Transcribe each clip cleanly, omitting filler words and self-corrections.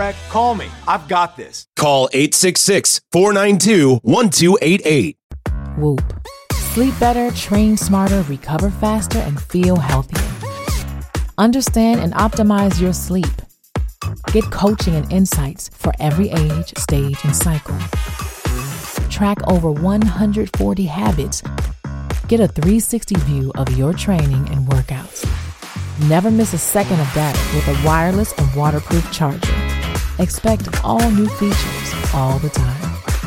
track, call me. I've got this. Call 866-492-1288. Whoop. Sleep better, train smarter, recover faster, and feel healthier. Understand and optimize your sleep. Get coaching and insights for every age, stage, and cycle. Track over 140 habits. Get a 360 view of your training and workouts. Never miss a second of data with a wireless and waterproof charger. Expect all new features all the time.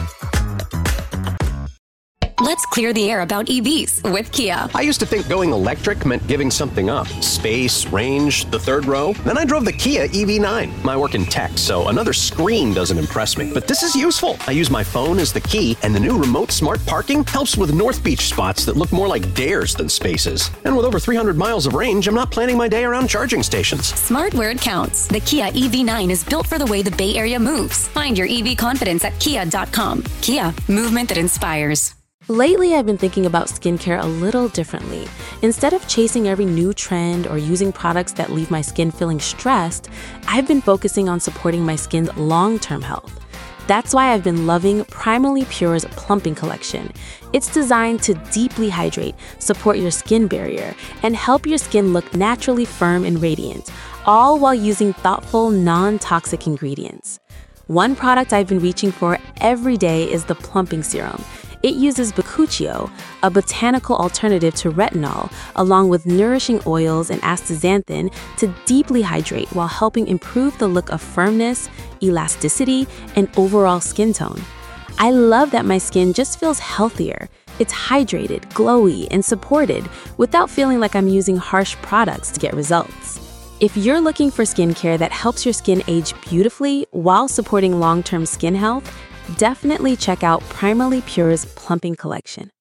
Let's clear the air about EVs with Kia. I used to think going electric meant giving something up. Space, range, the third row. Then I drove the Kia EV9. I work in tech, so another screen doesn't impress me. But this is useful. I use my phone as the key, and the new remote smart parking helps with North Beach spots that look more like dares than spaces. And with over 300 miles of range, I'm not planning my day around charging stations. Smart where it counts. The Kia EV9 is built for the way the Bay Area moves. Find your EV confidence at kia.com. Kia, movement that inspires. Lately, I've been thinking about skincare a little differently. Instead of chasing every new trend or using products that leave my skin feeling stressed, I've been focusing on supporting my skin's long-term health. That's why I've been loving Primally Pure's Plumping Collection. It's designed to deeply hydrate, support your skin barrier, and help your skin look naturally firm and radiant, all while using thoughtful, non-toxic ingredients. One product I've been reaching for every day is the Plumping Serum. It uses bakuchiol, a botanical alternative to retinol, along with nourishing oils and astaxanthin to deeply hydrate while helping improve the look of firmness, elasticity, and overall skin tone. I love that my skin just feels healthier. It's hydrated, glowy, and supported without feeling like I'm using harsh products to get results. If you're looking for skincare that helps your skin age beautifully while supporting long-term skin health, definitely check out Primally Pure's Plumping Collection.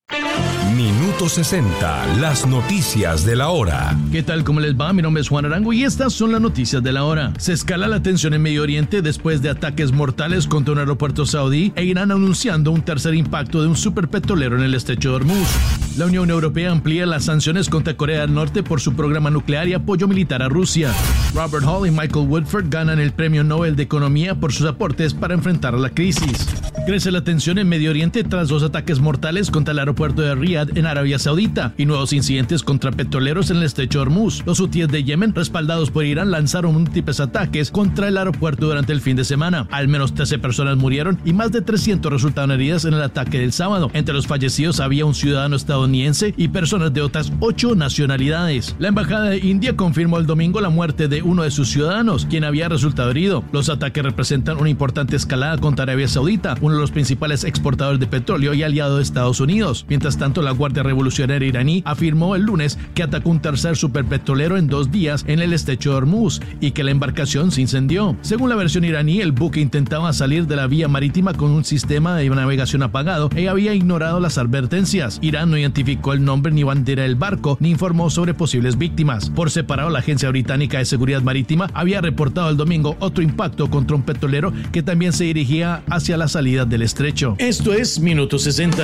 Minuto 60, las noticias de la hora. ¿Qué tal? ¿Cómo les va? Mi nombre es Juan Arango y estas son las noticias de la hora. Se escala la tensión en Medio Oriente después de ataques mortales contra un aeropuerto saudí e Irán anunciando un tercer impacto de un superpetrolero en el estrecho de Hormuz. La Unión Europea amplía las sanciones contra Corea del Norte por su programa nuclear y apoyo militar a Rusia. Robert Hall y Michael Woodford ganan el Premio Nobel de Economía por sus aportes para enfrentar la crisis. Crece la tensión en Medio Oriente tras 2 ataques mortales contra el aeropuerto de Riyadh en Arabia Saudita y nuevos incidentes contra petroleros en el estrecho de Hormuz. Los hutíes de Yemen, respaldados por Irán, lanzaron múltiples ataques contra el aeropuerto durante el fin de semana. Al menos 13 personas murieron y más de 300 resultaron heridas en el ataque del sábado. Entre los fallecidos había un ciudadano estadounidense y personas de otras 8 nacionalidades. La embajada de India confirmó el domingo la muerte de uno de sus ciudadanos, quien había resultado herido. Los ataques representan una importante escalada contra Arabia Saudita, uno de los principales exportadores de petróleo y aliado de Estados Unidos. Mientras tanto, la Guardia Revolucionaria iraní afirmó el lunes que atacó un tercer superpetrolero en 2 días en el estrecho de Hormuz y que la embarcación se incendió. Según la versión iraní, el buque intentaba salir de la vía marítima con un sistema de navegación apagado y había ignorado las advertencias. Irán no identificó el nombre ni bandera del barco ni informó sobre posibles víctimas. Por separado, la Agencia Británica de Seguridad Marítima había reportado el domingo otro impacto contra un petrolero que también se dirigía hacia la salida del estrecho. Esto es Minuto 60.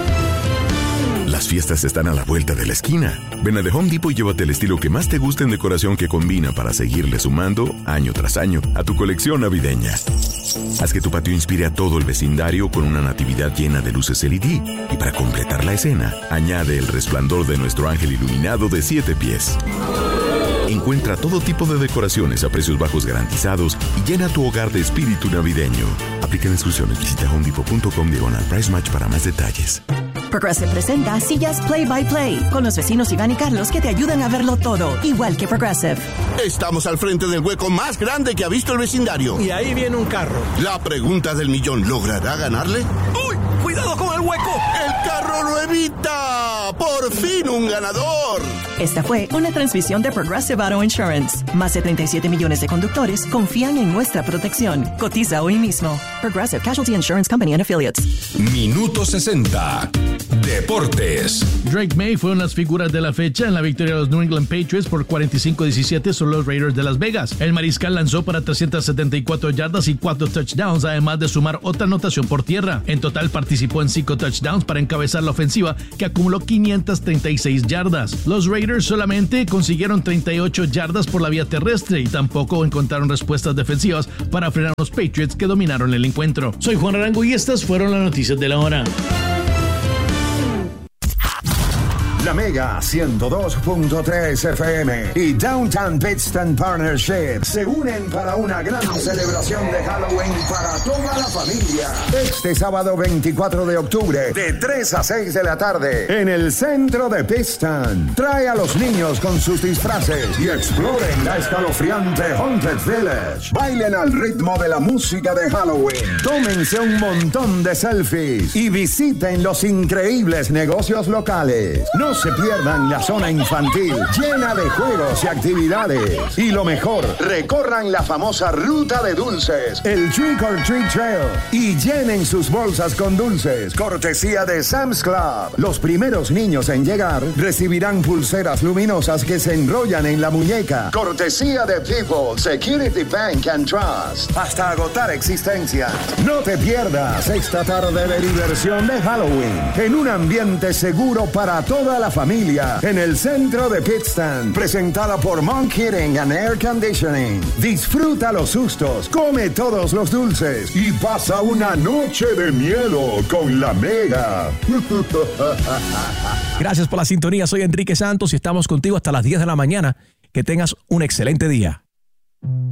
Las fiestas están a la vuelta de la esquina. Ven a The Home Depot y llévate el estilo que más te gusta en decoración que combina para seguirle sumando, año tras año, a tu colección navideña. Haz que tu patio inspire a todo el vecindario con una natividad llena de luces LED. Y para completar la escena, añade el resplandor de nuestro ángel iluminado de 7 pies. Encuentra todo tipo de decoraciones a precios bajos garantizados y llena tu hogar de espíritu navideño. Aplican exclusiones. Visita homedepot.com/price match para más detalles. Progressive presenta sillas Play by Play con los vecinos Iván y Carlos que te ayudan a verlo todo, igual que Progressive. Estamos al frente del hueco más grande que ha visto el vecindario. Y ahí viene un carro. La pregunta del millón, ¿logrará ganarle? ¡Uy! ¡Cuidado con el hueco! ¡El carro lo evita! ¡Por fin un ganador! Esta fue una transmisión de Progressive Auto Insurance. Más de 37 millones de conductores confían en nuestra protección. Cotiza hoy mismo. Progressive Casualty Insurance Company and Affiliates. Minuto 60. Deportes. Drake May fue una de las figuras de la fecha en la victoria de los New England Patriots por 45-17 sobre los Raiders de Las Vegas. El mariscal lanzó para 374 yardas y 4 touchdowns, además de sumar otra anotación por tierra. En total participó en 5 touchdowns para encabezar la ofensiva, que acumuló 536 yardas. Los Raiders solamente consiguieron 38 yardas por la vía terrestre y tampoco encontraron respuestas defensivas para frenar a los Patriots, que dominaron el encuentro. Soy Juan Arango y estas fueron las noticias de la hora. La Mega 102.3 FM y Downtown Pittston Partnership se unen para una gran celebración de Halloween para toda la familia. Este sábado 24 de octubre, de 3 a 6 de la tarde, en el centro de Pittston. Trae a los niños con sus disfraces y exploren la escalofriante Haunted Village. Bailen al ritmo de la música de Halloween. Tómense un montón de selfies y visiten los increíbles negocios locales. No se pierdan la zona infantil llena de juegos y actividades. Y lo mejor, recorran la famosa ruta de dulces, el Trick or Treat Trail, y llenen sus bolsas con dulces, cortesía de Sam's Club. Los primeros niños en llegar recibirán pulseras luminosas que se enrollan en la muñeca, cortesía de People, Security Bank and Trust, hasta agotar existencia. No te pierdas esta tarde de diversión de Halloween en un ambiente seguro para toda la familia en el centro de Pittston, presentada por Monk Heating and Air Conditioning. Disfruta los sustos, come todos los dulces y pasa una noche de miedo con la Mega. Gracias por la sintonía. Soy Enrique Santos y estamos contigo hasta las 10 de la mañana. Que tengas un excelente día.